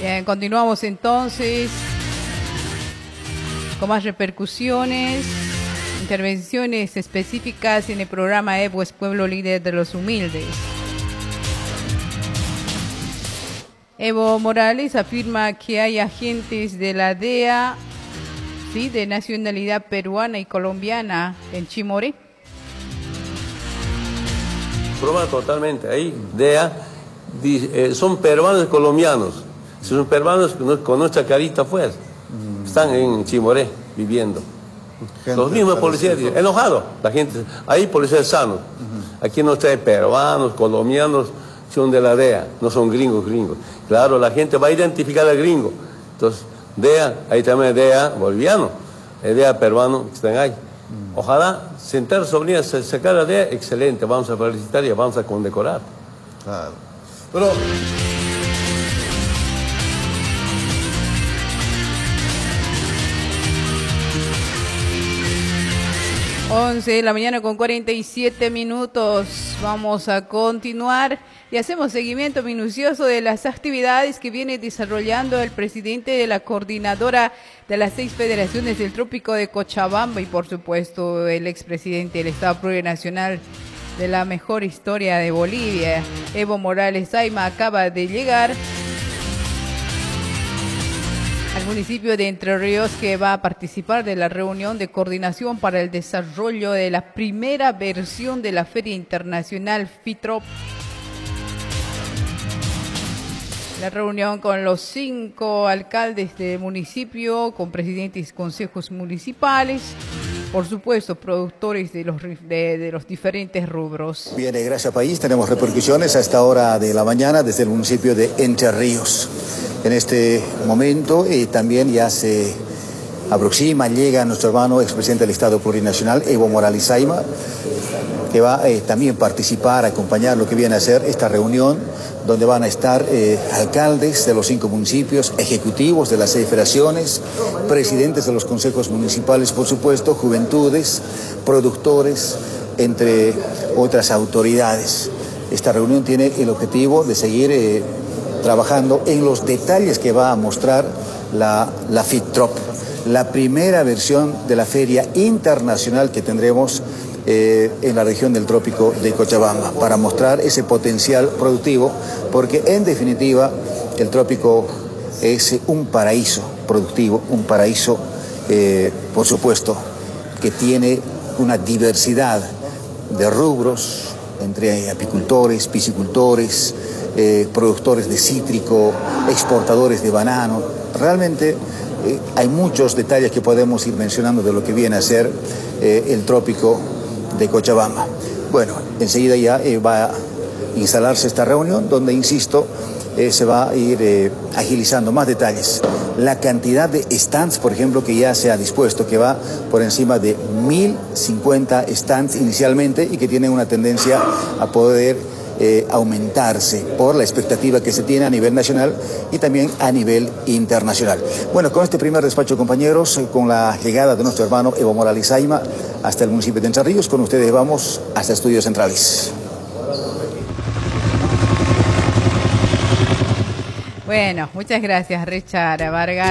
Bien, continuamos entonces con más repercusiones, intervenciones específicas en el programa Evo es Pueblo Líder de los Humildes. Evo Morales afirma que hay agentes de la DEA, sí, de nacionalidad peruana y colombiana en Chimoré. Prueba totalmente, ahí DEA son peruanos y colombianos. Son peruanos con nuestra carita pues. Están en Chimoré viviendo. Los mismos policías enojados. La gente, ahí policías sanos. Aquí no trae peruanos, colombianos, son de la DEA, no son gringos. Claro, la gente va a identificar al gringo. Entonces, DEA, ahí también hay DEA boliviano, hay DEA peruano que están ahí. Ojalá sentar sobre ella, sacar la DEA, excelente, vamos a felicitar y vamos a condecorar. Claro. Pero... 11 de la mañana con 47 minutos. Vamos a continuar y hacemos seguimiento minucioso de las actividades que viene desarrollando el presidente de la coordinadora de las 6 federaciones del Trópico de Cochabamba y por supuesto el expresidente del Estado Plurinacional de la mejor historia de Bolivia, Evo Morales Zaima, acaba de llegar al municipio de Entre Ríos, que va a participar de la reunión de coordinación para el desarrollo de la primera versión de la Feria Internacional FITROP. La reunión con los 5 alcaldes del municipio, con presidentes y consejos municipales, por supuesto, productores de los diferentes rubros. Bien, gracias país. Tenemos repercusiones a esta hora de la mañana desde el municipio de Entre Ríos. En este momento también ya se aproxima, llega nuestro hermano expresidente del Estado Plurinacional, Evo Morales Zaima, que va también a participar, a acompañar lo que viene a ser esta reunión, donde van a estar alcaldes de los 5 municipios, ejecutivos de las 6 federaciones, presidentes de los consejos municipales, por supuesto, juventudes, productores, entre otras autoridades. Esta reunión tiene el objetivo de seguir trabajando en los detalles que va a mostrar la FITROP, la primera versión de la feria internacional que tendremos en la región del Trópico de Cochabamba, para mostrar ese potencial productivo, porque en definitiva el trópico es un paraíso productivo, un paraíso, por supuesto, que tiene una diversidad de rubros, entre apicultores, piscicultores, productores de cítrico, exportadores de banano. Realmente hay muchos detalles que podemos ir mencionando de lo que viene a ser el trópico de Cochabamba. Bueno, enseguida ya va a instalarse esta reunión donde, insisto, se va a ir agilizando más detalles. La cantidad de stands, por ejemplo, que ya se ha dispuesto, que va por encima de 1050 stands inicialmente y que tienen una tendencia a poder aumentarse por la expectativa que se tiene a nivel nacional y también a nivel internacional. Bueno, con este primer despacho, compañeros, con la llegada de nuestro hermano Evo Morales Zaima hasta el municipio de Entre Ríos, con ustedes vamos hasta Estudios Centrales. Bueno, muchas gracias, Richard Vargas.